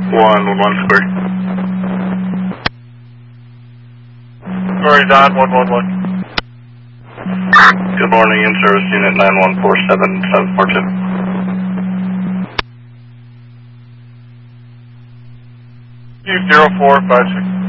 111 square. Square on 111. Good morning, in-service unit 9147742. 20456.